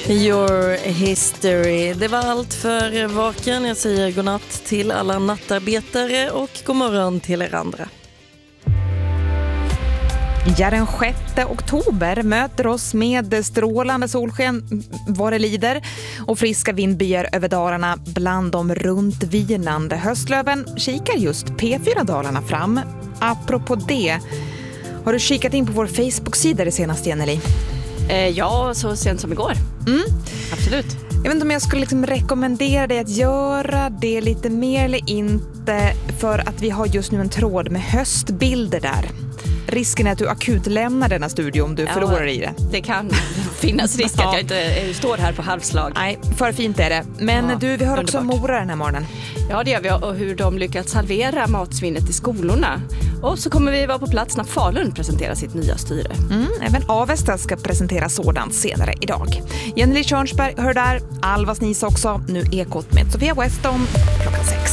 Your history. Det var allt för Vaken. Jag säger godnatt till alla nattarbetare och god morgon till er andra. Ja, den 6 oktober möter oss med strålande solsken vad det lider och friska vindbyar över Dalarna bland de runt vinande höstlöven kikar just P4-Dalarna fram. Apropå det, har du kikat in på vår Facebook-sida det senaste, Jenny? Ja, så sent som igår. Absolut. Jag vet inte om jag skulle rekommendera dig att göra det lite mer eller inte, för att vi har just nu en tråd med höstbilder där. Risken är att du akut lämnar denna studio om du förlorar i det. Det kan finnas risk att jag inte står här på halvslag. Nej, för fint är det. Men du, vi har också Mora den här morgonen. Ja, det gör vi, och hur de lyckats halvera matsvinnet i skolorna. Och så kommer vi vara på plats när Falun presenterar sitt nya styre. Även Avesta ska presentera sådant senare idag. Jenny Körnsberg hör där, Alva Snis också. Nu Ekot med Sofia Weston klockan 6.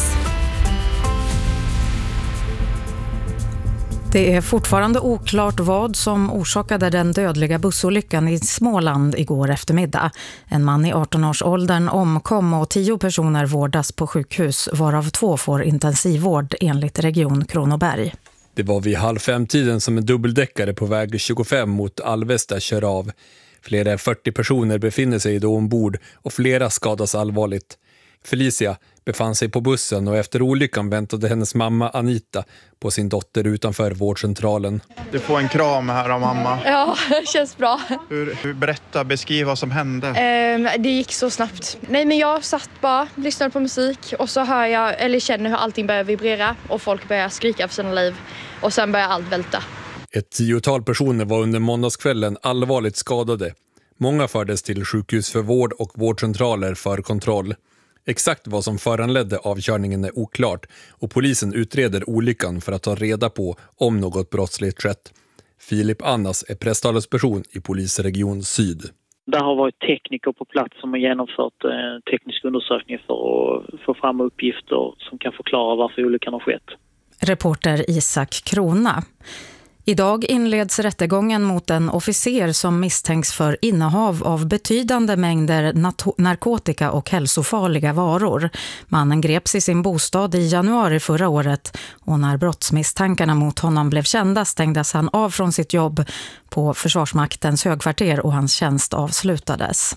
Det är fortfarande oklart vad som orsakade den dödliga bussolyckan i Småland igår eftermiddag. En man i 18-årsåldern omkom och 10 personer vårdas på sjukhus, varav 2 får intensivvård enligt Region Kronoberg. Det var vid 4:30 som en dubbeldäckare på väg 25 mot Alvesta kör av. Fler än 40 personer befinner sig då ombord och flera skadas allvarligt. Felicia befann sig på bussen och efter olyckan väntade hennes mamma Anita på sin dotter utanför vårdcentralen. Du får en kram här av mamma. Ja, det känns bra. Beskriv vad som hände. Det gick så snabbt. Nej, men jag satt bara, lyssnade på musik och så hör jag, eller känner hur allting börjar vibrera och folk börjar skrika för sina liv och sen börjar allt välta. Ett 10-tal personer var under måndagskvällen allvarligt skadade. Många fördes till sjukhus för vård och vårdcentraler för kontroll. Exakt vad som föranledde avkörningen är oklart och polisen utreder olyckan för att ta reda på om något brottsligt skett. Filip Annas är presstalesperson i polisregion Syd. Det har varit tekniker på plats som har genomfört teknisk undersökning för att få fram uppgifter som kan förklara varför olyckan har skett. Reporter Isak Krona. Idag inleds rättegången mot en officer som misstänks för innehav av betydande mängder narkotika och hälsofarliga varor. Mannen greps i sin bostad i januari förra året och när brottsmisstankarna mot honom blev kända stängdes han av från sitt jobb på Försvarsmaktens högkvarter och hans tjänst avslutades.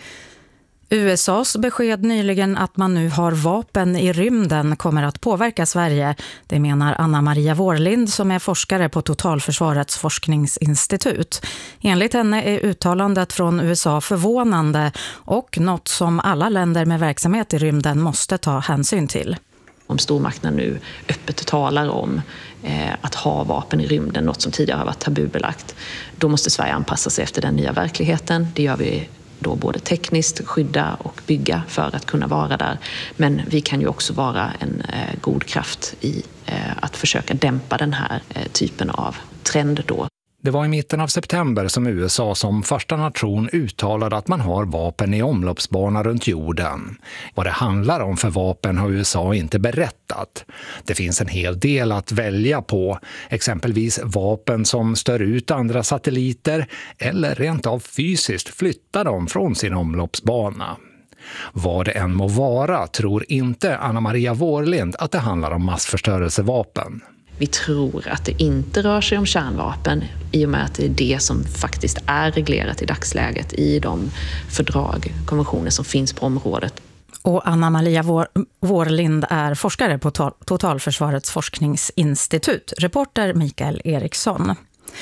USAs besked nyligen att man nu har vapen i rymden kommer att påverka Sverige. Det menar Anna Maria Wårlind som är forskare på Totalförsvarets forskningsinstitut. Enligt henne är uttalandet från USA förvånande och något som alla länder med verksamhet i rymden måste ta hänsyn till. Om stormakterna nu öppet talar om att ha vapen i rymden, något som tidigare har varit tabubelagt, då måste Sverige anpassa sig efter den nya verkligheten. Det gör vi då både tekniskt skydda och bygga för att kunna vara där. Men vi kan ju också vara en god kraft i att försöka dämpa den här typen av trend då. Det var i mitten av september som USA som första nation uttalade att man har vapen i omloppsbana runt jorden. Vad det handlar om för vapen har USA inte berättat. Det finns en hel del att välja på, exempelvis vapen som stör ut andra satelliter eller rent av fysiskt flyttar dem från sin omloppsbana. Vad det än må vara tror inte Anna Maria Wårlind att det handlar om massförstörelsevapen. Vi tror att det inte rör sig om kärnvapen i och med att det är det som faktiskt är reglerat i dagsläget i de fördrag, konventioner som finns på området. Och Anna Maria Wårlind är forskare på Totalförsvarets forskningsinstitut. Reporter Mikael Eriksson.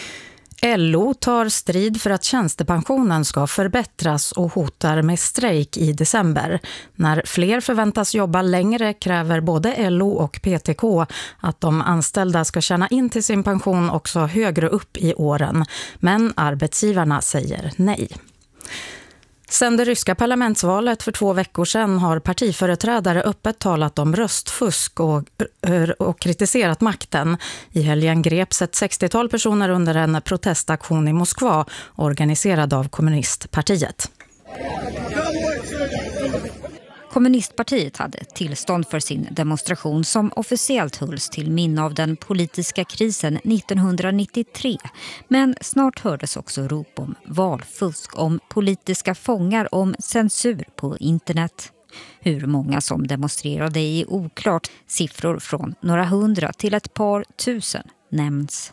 LO tar strid för att tjänstepensionen ska förbättras och hotar med strejk i december. När fler förväntas jobba längre kräver både LO och PTK att de anställda ska tjäna in till sin pension också högre upp i åren. Men arbetsgivarna säger nej. Sedan det ryska parlamentsvalet för 2 veckor sedan har partiföreträdare öppet talat om röstfusk och kritiserat makten. I helgen greps ett 60-tal personer under en protestaktion i Moskva organiserad av kommunistpartiet. Kommunistpartiet hade tillstånd för sin demonstration som officiellt hölls till minne av den politiska krisen 1993. Men snart hördes också rop om valfusk, om politiska fångar, om censur på internet. Hur många som demonstrerade är oklart. Siffror från några 100 till ett par tusen nämns.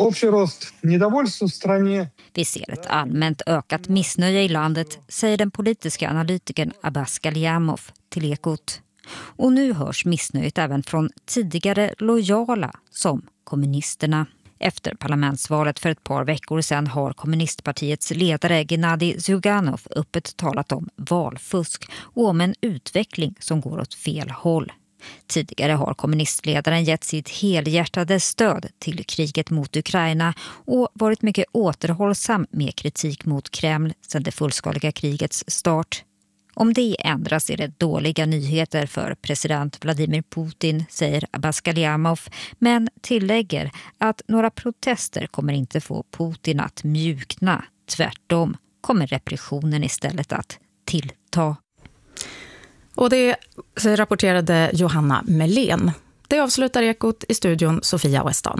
Vi ser ett allmänt ökat missnöje i landet, säger den politiska analytikern Abbas Galyamov till Ekot. Och nu hörs missnöjet även från tidigare lojala som kommunisterna. Efter parlamentsvalet för ett par veckor sedan har kommunistpartiets ledare Gennadij Zyuganov öppet talat om valfusk och om en utveckling som går åt fel håll. Tidigare har kommunistledaren gett sitt helhjärtade stöd till kriget mot Ukraina och varit mycket återhållsam med kritik mot Kreml sedan det fullskaliga krigets start. Om det ändras är det dåliga nyheter för president Vladimir Putin, säger Abbas Galyamov, men tillägger att några protester kommer inte få Putin att mjukna. Tvärtom kommer repressionen istället att tillta. Och det rapporterade Johanna Melén. Det avslutar Ekot, i studion Sofia Weston.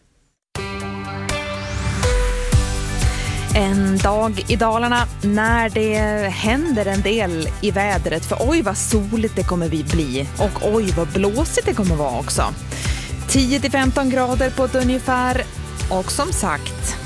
En dag i Dalarna när det händer en del i vädret. För oj vad soligt det kommer vi bli. Och oj vad blåsigt det kommer vara också. 10-15 grader på ett ungefär. Och som sagt,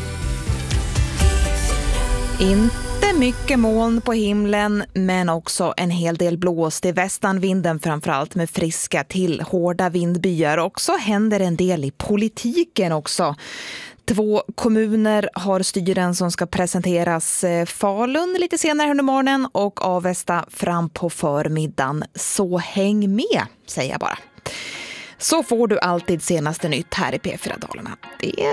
inte mycket moln på himlen, men också en hel del blåst i västanvinden, framförallt med friska till hårda vindbyar. Också händer en del i politiken också. 2 kommuner har styren som ska presenteras, Falun lite senare under morgonen och Avesta fram på förmiddagen. Så häng med, säger jag bara. Så får du alltid senaste nytt här i P4 Dalarna. Det